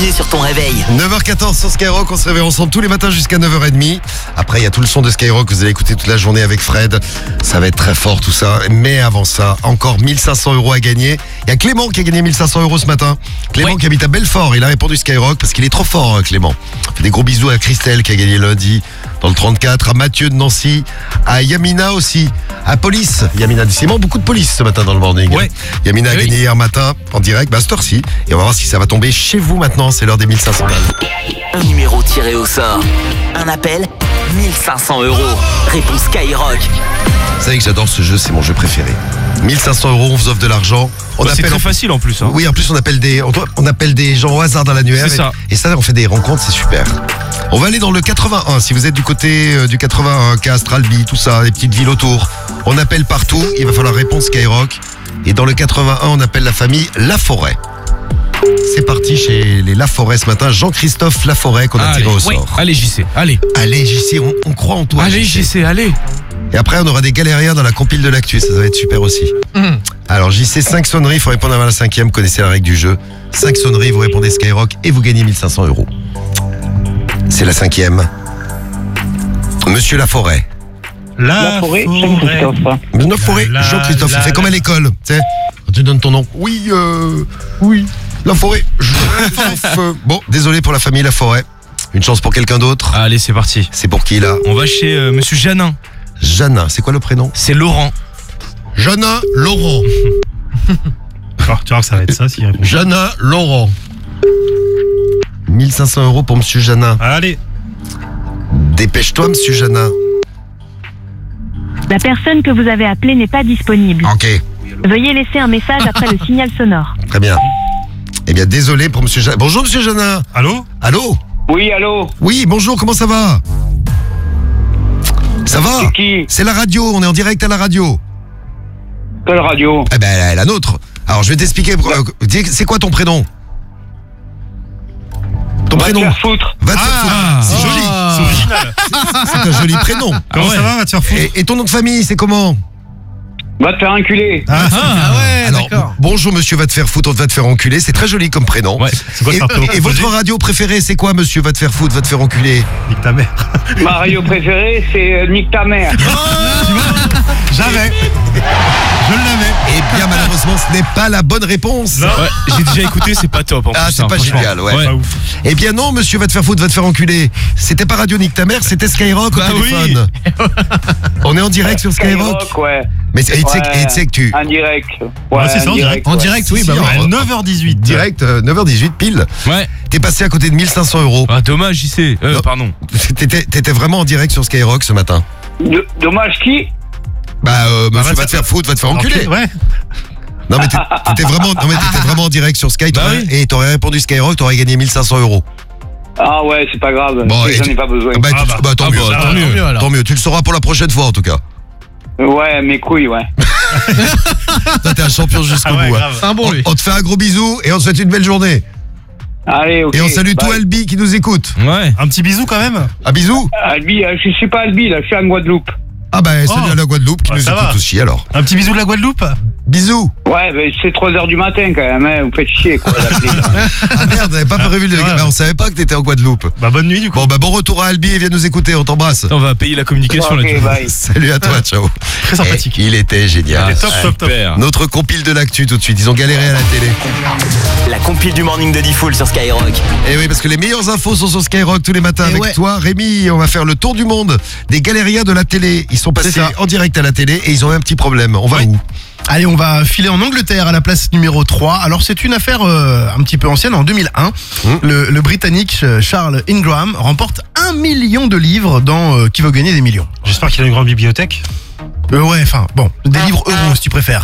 gagner sur ton réveil. 9h14 sur Skyrock, on se réveille ensemble tous les matins jusqu'à 9h30. Après, il y a tout le son de Skyrock que vous allez écouter toute la journée avec Fred. Ça va être très fort tout ça. Mais avant ça, encore 1500 € à gagner. Il y a Clément qui a gagné 1500 € ce matin. Clément qui habite à Belfort, il a répondu Skyrock parce qu'il est trop fort, Clément. Fait des gros bisous à Christelle qui a gagné lundi dans le 34, à Mathieu de Nancy, à Yamina aussi, à Police. Yamina, décidément beaucoup de police ce matin dans le morning. Ouais. Yamina a gagné hier matin en direct, à cette heure-ci. Et on va voir si ça va tomber chez vous maintenant, c'est l'heure des 1500 balles. Un numéro tiré au sort. Un appel, 1500 €. Réponse Skyrock. Vous savez que j'adore ce jeu, c'est mon jeu préféré. 1500 €, on vous offre de l'argent. C'est très facile en plus. Oui, en plus on appelle des gens au hasard dans l'annuaire. C'est ça. Et ça, on fait des rencontres, c'est super. On va aller dans le 81. Si vous êtes du côté du 81, Castres, Albi, tout ça, les petites villes autour. On appelle partout. Il va falloir répondre Skyrock. Et dans le 81, on appelle la famille Laforêt. C'est parti chez les Laforêt ce matin. Jean-Christophe Laforêt qu'on a tiré au sort. Allez JC, allez. Allez JC, on croit en toi. Allez JC, allez. Et après, on aura des galériens dans la compile de l'actu. Ça va être super aussi. Alors, JC, 5 sonneries. Il faut répondre avant la 5e. Vous connaissez la règle du jeu. 5 sonneries, vous répondez Skyrock et vous gagnez 1500 €. C'est la 5e. Monsieur Laforêt. Laforêt, Jean-Christophe. Laforêt, Jean-Christophe. Il fait comme à l'école. Tu sais, quand tu donnes ton nom. Oui. Laforêt. Bon, désolé pour la famille Laforêt. Une chance pour quelqu'un d'autre. Allez, c'est parti. C'est pour qui, là? On va chez Monsieur Janin. Janin, c'est quoi le prénom? C'est Laurent. Janin Laurent. Alors, tu vois que ça va être ça s'il répond. Janin Laurent. 1500 € pour Monsieur Janin. Allez. Dépêche-toi, Monsieur Janin. La personne que vous avez appelée n'est pas disponible. Ok, Veuillez laisser un message après le signal sonore. très bien. Eh bien, désolé pour Monsieur Janin. Bonjour, Monsieur Janin. Allô? Allô? Oui, allô? Oui, bonjour, comment ça va? Ça va? C'est qui? C'est la radio, on est en direct à la radio. Quelle radio? Eh ben, la nôtre. Alors, je vais t'expliquer. C'est quoi ton prénom? Ton Va te prénom? faire foutre. Va te faire foutre. C'est joli. C'est original. C'est un joli prénom. Comment ça va te faire foutre? Et ton nom de famille, c'est comment? Va te faire enculer. ouais, Alors, bonjour monsieur, va te faire foutre, va te faire enculer. C'est très joli comme prénom. Ouais. C'est quoi Et votre radio préférée, c'est quoi, monsieur, va te faire foutre, va te faire enculer? Nique ta mère. Ma radio préférée, c'est Nique ta mère. J'avais. Je l'avais. Eh bien, malheureusement, ce n'est pas la bonne réponse. Non. Ouais, j'ai déjà écouté, c'est pas top en Ah, plus. c'est pas franchement. génial, ouais. Pas ouf. Eh bien non, monsieur, va te faire foutre, va te faire enculer. C'était pas Radio Nique ta mère, c'était Skyrock au téléphone. On est en direct sur Skyrock. Ouais. Mais tu sais que tu... En direct. Ouais, c'est ça, en direct. En ouais. direct, oui, bah Si, ouais. en- 9h18. Direct, 9h18 pile. Ouais. T'es passé à côté de 1500 €. Ah, dommage JC. Non. Pardon. T'étais vraiment en direct sur Skyrock ce matin. Dommage qui? Monsieur, va te faire foutre, va te faire enculer. Ouais. Non mais t'étais vraiment en direct sur Sky. Bah oui. Et t'aurais répondu Skyrock, t'aurais gagné 1500 €. Ah ouais, c'est pas grave. Bon, et J'en tu- ai pas besoin. Tant mieux. tant mieux alors. Tant mieux, tu le sauras pour la prochaine fois en tout cas. Ouais, mes couilles, ouais. Toi, t'es un champion jusqu'au Ah ouais, bout. grave. Un bon lui. On te fait un gros bisou et on te souhaite une belle journée. Allez, ok. Et on salue tout bye. Albi qui nous écoute. Ouais. Un petit bisou quand même. Un bisou. Albi, je suis pas Albi, là, je suis en Guadeloupe. Ah bah salut Oh. à la Guadeloupe qui Ouais, nous ça écoute va. aussi alors. Un petit bisou de la Guadeloupe. Bisous. Ouais, mais c'est 3h du matin quand même, hein. Vous faites chier, quoi, d'appeler, là. Ah merde, on n'avait pas prévu le... Ouais. Bah, on savait pas que t'étais en Guadeloupe. Bah bonne nuit du coup. Bon retour à Albi et viens nous écouter, on t'embrasse. On va payer la communication Ok, là-dessus. bye. Salut à toi, ciao. Très sympathique. Et il était génial. Il est top, top, top. Super. Notre compile de l'actu tout de suite, ils ont galéré à la télé. La compile du morning de Diffoul sur Skyrock. Et oui, parce que les meilleures infos sont sur Skyrock tous les matins avec toi, Rémi. On va faire le tour du monde des galériens de la télé. Ils sont passés en direct à la télé et ils ont eu un petit problème. On va où? Allez, on va filer en Angleterre à la place numéro 3. Alors, c'est une affaire un petit peu ancienne. En 2001, le Britannique Charles Ingram remporte 1 million de livres dans Qui veut gagner des millions. J'espère qu'il a une grande bibliothèque. Ouais, enfin, bon, des livres euros si tu préfères.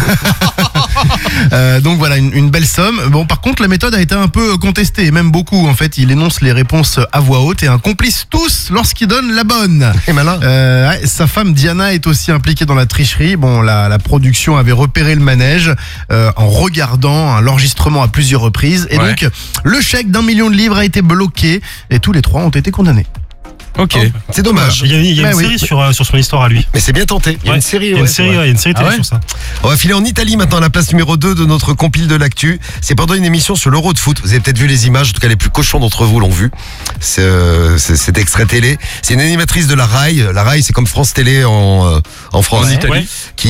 Donc voilà, une belle somme. Bon, par contre, la méthode a été un peu contestée, et même beaucoup. En fait, il énonce les réponses à voix haute et un complice tous lorsqu'il donne la bonne. Et malin. Ouais, sa femme Diana est aussi impliquée dans la tricherie. Bon, la production avait repéré le manège en regardant l'enregistrement à plusieurs reprises. Et Ouais. donc, le chèque d'1 million de livres a été bloqué et tous les trois ont été condamnés. Ok. C'est dommage. Il y a Mais une oui. série sur son histoire à lui. Mais c'est bien tenté. Il y a Ouais. une série. Il y a une série, ouais. ouais, il y a une série télé Ah ouais sur ça. On va filer en Italie maintenant à la place numéro 2 de notre compile de l'actu. C'est pendant une émission sur l'Euro de foot. Vous avez peut-être vu les images, en tout cas les plus cochons d'entre vous l'ont vu. C'est extrait télé. C'est une animatrice de la RAI. La RAI, c'est comme France Télé en France. En Italie. Ouais.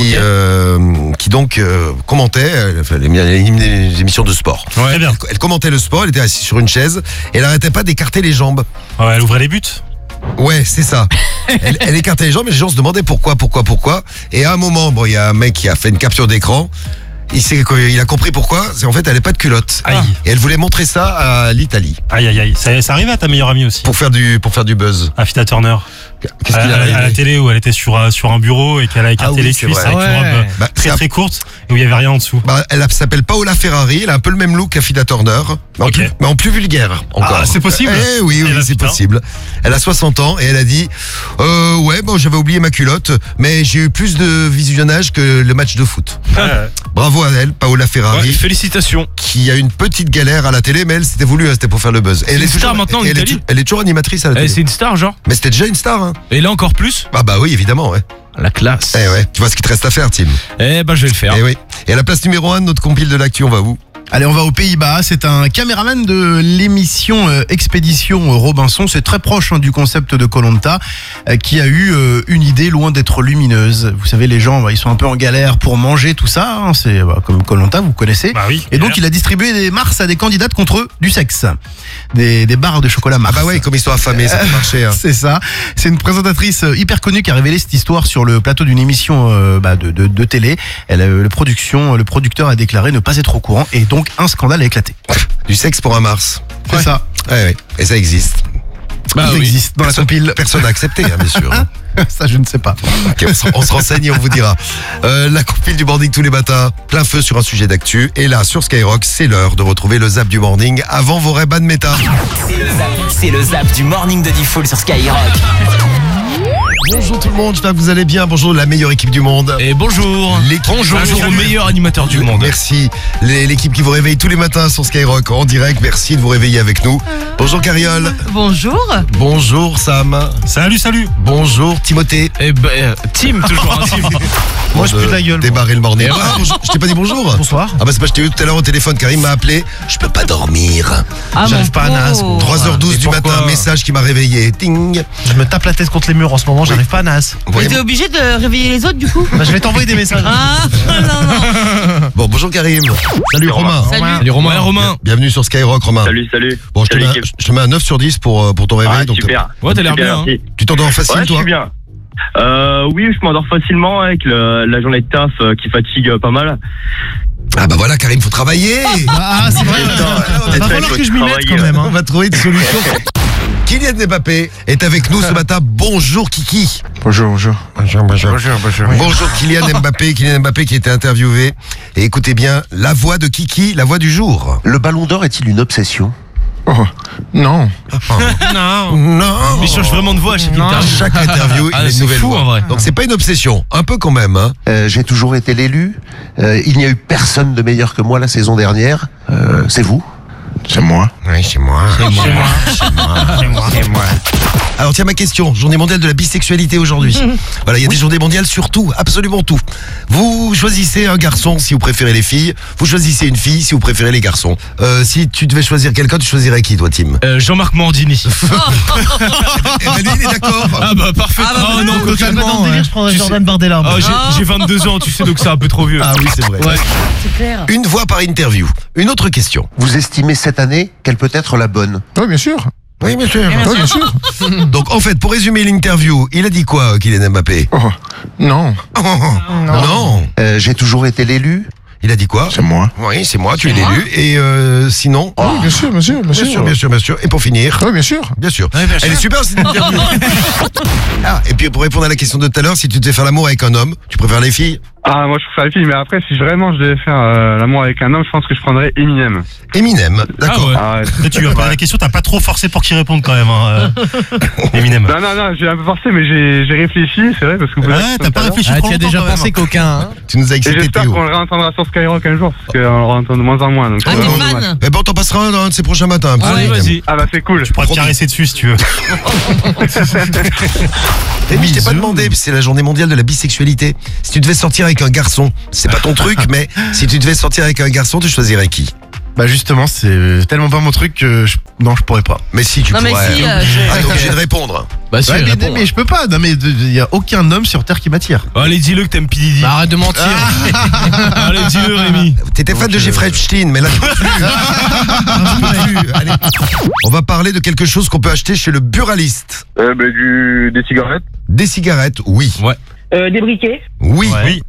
Qui donc commentait les émissions de sport. Très bien. Elle commentait le sport, elle était assise sur une chaise et elle n'arrêtait pas d'écarter les jambes. Ouais, elle ouvrait les buts. Ouais, c'est ça. Elle écartait les jambes et les gens se demandaient pourquoi. Et à un moment, bon, il y a un mec qui a fait une capture d'écran. Il a compris pourquoi. C'est en fait, elle n'avait pas de culotte. Aïe. Et elle voulait montrer ça à l'Italie Aïe, aïe, aïe. Ça arrivait à ta meilleure amie aussi. pour faire du buzz. À Fita Turner. Qu'est-ce qu'il a À la télé où elle était sur un bureau et qu'elle a écarté Ah oui, les c'est cuisses vrai. avec une Ouais. robe Bah, très c'est très courte et où il y avait rien en dessous. Elle s'appelle Paola Ferrari. Elle a un peu le même look qu'Afida Turner, Ok. mais en plus vulgaire encore. Ah, c'est possible. Eh oui, Eh ben, c'est putain. possible. Elle a 60 ans et elle a dit ouais, bon, j'avais oublié ma culotte, mais j'ai eu plus de visionnage que le match de foot. Bravo à elle, Paola Ferrari, Ouais, félicitations. qui a une petite galère à la télé, mais elle c'était voulu, hein, c'était pour faire le buzz. Et elle une toujours- star maintenant en et elle est Italie. tou- Elle est toujours animatrice à la Eh, télé. c'est une star, genre. Mais c'était déjà une star, hein. Et là encore plus. Ah bah oui, évidemment, ouais. La classe. Eh ouais, tu vois ce qu'il te reste à faire, Tim. Eh ben, je vais le faire. Eh oui. Et à la place numéro 1 de notre compile de l'actu, on va où? Allez, on va aux Pays-Bas. C'est un caméraman de l'émission Expédition Robinson. C'est très proche du concept de Koh-Lanta, qui a eu une idée loin d'être lumineuse. Vous savez, les gens, ils sont un peu en galère pour manger tout ça. Hein. C'est comme Koh-Lanta, vous connaissez. Bah oui. Et donc, il a distribué des Mars à des candidates contre du sexe. Des barres de chocolat Mars. Ah bah ouais, comme ils sont affamés, ça peut marcher. Hein. C'est ça. C'est une présentatrice hyper connue qui a révélé cette histoire sur le plateau d'une émission de télé. Le producteur a déclaré ne pas être au courant et donc un scandale a éclaté. Du sexe pour un Mars. C'est ça. Ouais, ouais. Et ça existe. Bah Ça oui. existe dans la compile. Personne n'a accepté, hein, bien sûr. Ça, je ne sais pas. Ok, on se renseigne et on vous dira. La compile du morning tous les matins, plein feu sur un sujet d'actu. Et là, sur Skyrock, c'est l'heure de retrouver le zap du morning avant vos Ray-Ban méta. C'est le zap du morning de Diffoul sur Skyrock. Bonjour tout le monde, j'espère que vous allez bien. Bonjour la meilleure équipe du monde. Et bonjour. L'équipe- Bonjour au meilleur animateur du monde. Merci. L'équipe qui vous réveille tous les matins sur Skyrock en direct. Merci de vous réveiller avec nous. Bonjour Cariole. Bonjour. Bonjour Sam. Salut. Bonjour Timothée. Eh ben, Tim, toujours un Tim. Moi, je pue de la gueule, moi. Démarrer le morning. Et Ah, voilà. bonjour. Je t'ai pas dit bonjour. Bonsoir. Ah bah c'est pas, je t'ai eu tout à l'heure au téléphone. Karim m'a appelé. Je peux pas dormir. J'arrive pas à NAS. 3h12 Et du pourquoi matin, message qui m'a réveillé. Ting. Je me tape la tête contre les murs en ce moment, j'arrive pas à NAS. Ouais. Mais t'es obligé de réveiller les autres du coup? Bah, je vais t'envoyer des messages. Ah non. Bon, bonjour Karim. Salut Romain. Salut. Salut Romain. Ouais, Romain. Bienvenue sur Skyrock Romain. Salut. Bon, je te, Salut, mets, l'équipe. je te mets un 9 sur 10 pour ton réveil. Ah, donc, super. Ouais, t'as l'air Super, bien. Hein. merci. tu t'endors facile Ouais, je toi suis bien. Oui, je m'endors facilement avec la journée de taf qui fatigue pas mal. Ah bah voilà Karim, faut travailler. Ah, c'est vrai. Va falloir que je m'y mette quand même. On va trouver une solution. Kylian Mbappé est avec nous ce matin. Bonjour Kiki. Bonjour. Bonjour Kylian Mbappé. Kylian Mbappé qui a été interviewé. Et écoutez bien, la voix de Kiki, la voix du jour. Le ballon d'or est-il une obsession? Non. Non. Mais il change vraiment de voix à chaque À interview. chaque interview, Ah, il a une c'est nouvelle fou, voix. en vrai. Donc c'est pas une obsession, un peu quand même. Hein. J'ai toujours été l'élu. Il n'y a eu personne de meilleur que moi la saison dernière. C'est vous? C'est moi. Oui, c'est moi. Alors tiens ma question, journée mondiale de la bisexualité aujourd'hui. Voilà, il y a des journées mondiales sur tout, absolument tout. Vous choisissez un garçon si vous préférez les filles, vous choisissez une fille si vous préférez les garçons. Si tu devais choisir quelqu'un, tu choisirais qui toi Tim? Jean-Marc Morandini. Eh ben lui il est d'accord. Ah bah parfait. Oh non, totalement. je prendrais Tu sais- Jordan Bardella. Oh, j'ai 22 ans, tu sais, donc c'est un peu trop vieux. Ah oui c'est vrai. Ouais. C'est clair. Une voix par interview. Une autre question. Vous estimez cette année quelle peut être la bonne? Oui, bien sûr. Oui bien sûr. Oui, bien sûr. Donc en fait pour résumer l'interview, il a dit quoi Kylian Mbappé? Oh, non. Non. J'ai toujours été l'élu. Il a dit quoi? C'est moi. Oui c'est moi, tu es l'élu. Et sinon? Oui, bien sûr, bien sûr, bien sûr. Bien sûr. Et pour finir? Oui, bien sûr. Bien sûr. Ouais, bien sûr. Elle est super cette interview. Ah, et puis pour répondre à la question de tout à l'heure, si tu devais faire l'amour avec un homme, tu préfères les filles? Ah, moi je trouve ça la fille, mais après, si vraiment je devais faire l'amour avec un homme, je pense que je prendrais Eminem. Eminem, d'accord. Ah ouais. Tu lui as posé la question, t'as pas trop forcé pour qu'il réponde quand même, hein, Eminem. Non, j'ai un peu forcé, mais j'ai réfléchi, c'est vrai, parce que vous t'as pas réfléchi trop tu as déjà pensé qu'aucun. Hein. Tu nous as Et excité, j'espère Théo. qu'on le réentendra sur Skyrock un jour, parce qu'on le réentend de moins en moins. Donc Ah, c'est t'es vraiment dommage. fan? Eh ben, on t'en passera un de ces prochains matins. un petit Allez, Eminem. vas-y. Ah bah c'est cool. Tu pourras te caresser dessus si tu veux. Eh, mais je t'ai pas demandé, c'est la journée mondiale de la bisexualité. Si tu devais sortir avec un garçon, c'est pas ton truc, mais si tu devais sortir avec un garçon, tu choisirais qui? Bah justement, c'est tellement pas mon truc que non, je pourrais pas. Mais si, tu Non, mais pourrais. si, Ah, t'es obligé de répondre. Bah si, Ouais, réponds. mais je peux pas. Non mais il y a aucun homme sur terre qui m'attire. Allez, dis-le que t'aimes P. Diddy. Bah, arrête de mentir. Allez, dis-le, Rémi. T'étais fan de Jeffrey Epstein, mais là tu peux plus. Tu peux plus. Allez. On va parler de quelque chose qu'on peut acheter chez le buraliste. Des cigarettes. Des cigarettes, oui. Ouais. Des briquets. Oui. Oui,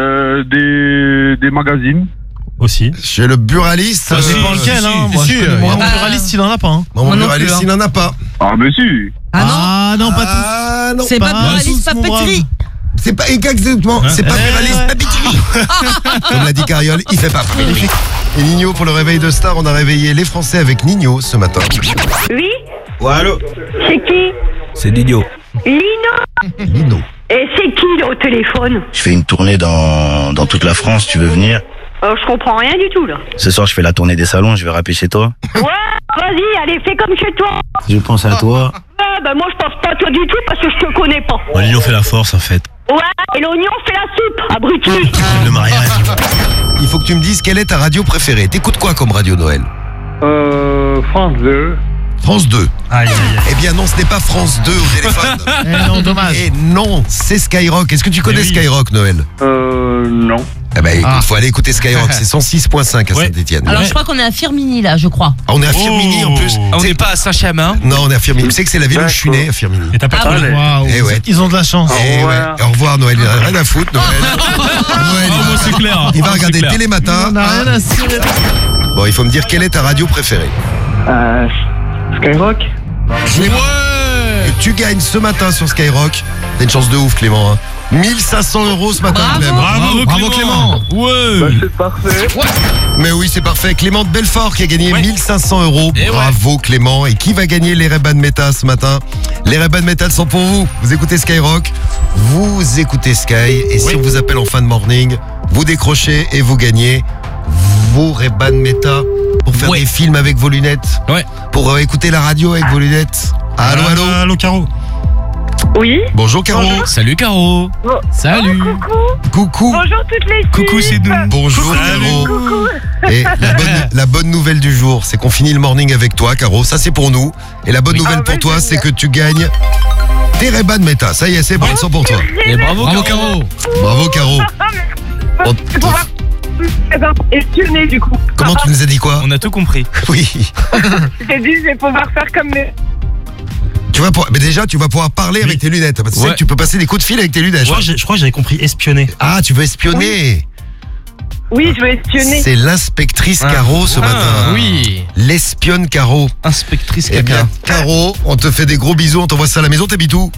Des magazines. aussi. Chez le buraliste. Ça dépend lequel, hein. Moi, je connais mon pluraliste, il en a pas, hein. Mon Moi non buraliste, plus, hein. il n'en a pas. Ah mais si. Ah non, Ah non, pas tous. Ah non. c'est pas pas pluraliste, tous, pas mon pétri. C'est pas exactement. C'est pas buraliste, pas bitri. Comme l'a dit Cariole, il fait pas. Et Nino, pour le réveil de star, on a réveillé les Français avec Nino ce matin. Oui. Ouais, allô. C'est qui? C'est Nino. Lino. Nino. Et c'est qui au téléphone? Je fais une tournée dans toute la France, tu veux venir? Je comprends rien du tout là. Ce soir, je fais la tournée des salons, je vais rapper chez toi. Ouais, vas-y, allez, fais comme chez toi. Je pense à toi. Ouais, bah moi je pense pas à toi du tout parce que je te connais pas. Nino fait la force, en fait. Ouais, et l'oignon fait la soupe, abruti. Le mariage. Il faut que tu me dises quelle est ta radio préférée. T'écoutes quoi comme radio Noël? France 2. France 2. Aïe, aïe, aïe. Eh bien non, ce n'est pas France 2 au téléphone. non, dommage. Et non, c'est Skyrock. Est-ce que tu connais oui. Skyrock, Noël? Non. Eh ben écoute, faut aller écouter Skyrock. C'est 106.5 à Ouais. Saint-Etienne. Alors je crois qu'on est à Firmini là, je crois. Ah, on est à Firmini en plus. On n'est pas à Saint-Chamin. Non, on est à Firmini. Tu sais que c'est la ville où je suis né, à Firmini. Et t'as pas Ah de ouais. Waouh. Eh ouais. Ils ont de la chance. Eh ouais. Au revoir Noël, il en a rien à foutre Noël. Noël, Ah, moi, c'est clair. il va Ah, regarder c'est clair. Télématin. On a rien à cirer. Bon, il faut me dire quelle est ta radio préférée. Skyrock. Que tu gagnes ce matin sur Skyrock. T'as une chance de ouf Clément. Hein. 1500 € ce matin Bravo. Clément. Bravo Clément. Ouais. C'est parfait. Mais oui, c'est parfait. Clément de Belfort qui a gagné 1500 €. Et Bravo Clément. Et qui va gagner les Ray-Ban Meta ce matin? Les Ray-Ban Meta sont pour vous. Vous écoutez Skyrock, vous écoutez Sky. Et si on vous appelle en fin de morning, vous décrochez et vous gagnez vos Ray-Ban Meta pour faire des films avec vos lunettes. Ouais. Pour écouter la radio avec vos lunettes. Allô, allô. Allô, Caro. Oui. Bonjour Caro. Salut Caro. Salut. Coucou. Bonjour toutes les filles. Coucou, c'est nous. Bonjour Caro. Coucou. Et la bonne nouvelle du jour, c'est qu'on finit le morning avec toi, Caro. Ça, c'est pour nous. Et la bonne nouvelle pour toi, c'est que tu gagnes tes Ray-Ban Meta. Ça y est, c'est bon, ils sont pour toi. Et bravo Caro. Bravo, Caro. On- pouvoir espionner du coup. Comment tu nous as dit quoi? On a tout compris. Oui. J'ai dit, je vais pouvoir faire comme mes... Mais déjà, tu vas pouvoir parler avec tes lunettes. Parce que tu sais que tu peux passer des coups de fil avec tes lunettes. Je crois que j'avais compris espionner. Ah, tu veux espionner? Oui, je vais espionner. C'est l'inspectrice Caro ce matin. Oui. L'espionne Caro. Inspectrice Eh bien, caca. Caro, on te fait des gros bisous. On t'envoie ça à la maison. T'habites où?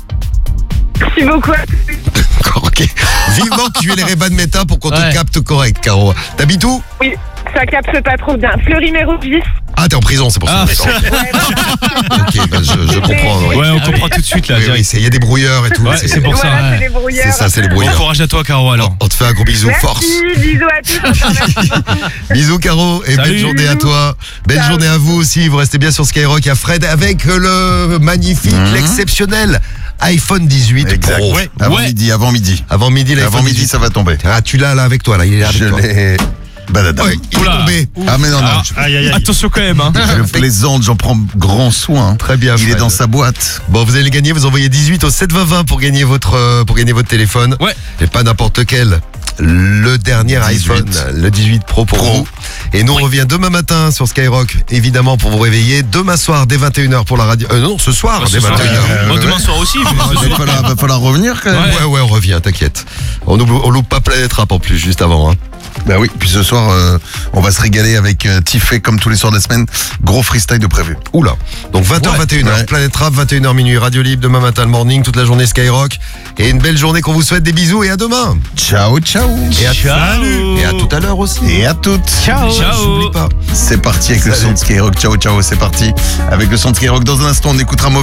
Merci beaucoup. Ok. Vivement que tu aies les Ray-Ban Meta pour qu'on te capte correct, Caro. T'habites où? Oui, ça capte pas trop bien. Fleury-Mérogis. Ah, t'es en prison, c'est pour ça. Ok, bah, je comprends. Oui. Ouais, on comprend tout de suite là. Oui, direct. il y a des brouilleurs et tout. Ouais, c'est pour ça. Voilà, c'est les brouilleurs. C'est ça, c'est les Bon brouilleurs. courage à toi Caro alors. On te fait un gros bisou, Merci, force. bisous à tous. Bisous Caro et Salut. belle journée à toi. Belle Ciao. journée à vous aussi. Vous restez bien sur Skyrock. Il y a Fred avec le magnifique, l'exceptionnel iPhone 18 Exact. Pro. Ouais. Avant midi. Avant midi, Avant l'iPhone midi, 18. ça va tomber. Ah, tu l'as là avec toi là. Il est là avec Je toi. l'ai. Badadam. Ouais, il est Oula. tombé. Ah mais non, non. Ah, Aïe, aïe, aïe. Attention quand même hein. Je plaisante, j'en prends grand soin. Très bien. Il est Fred. dans sa boîte. Bon, vous allez le gagner. Vous envoyez 18 au 720 pour gagner votre téléphone. Ouais. Et pas n'importe lequel. Le dernier 18. iPhone, le 18 Pro pour vous. Et nous on revient demain matin sur Skyrock, évidemment pour vous réveiller. Demain soir dès 21h pour la radio. Non, ce soir Ce dès soir, 21h. Bon, demain soir aussi. Va falloir revenir quand même. Ouais, on revient, t'inquiète. On loupe pas Planète Rap en plus, juste avant. Hein. Bah oui, puis ce soir, on va se régaler avec Tiffé comme tous les soirs de la semaine. Gros freestyle de prévu. Oula. Donc 20h, 21h, Ouais. Planète Rap, 21h minuit, Radio Libre, demain matin le morning, toute la journée Skyrock. Et une belle journée qu'on vous souhaite, des bisous et à demain. Ciao, ciao. Et à, Salut. et à tout à l'heure aussi. Et à toutes. Ciao. N'oublie pas. C'est parti avec le son de Skyrock. Ciao, ciao, c'est parti. Avec le son de Skyrock. Dans un instant, on écoutera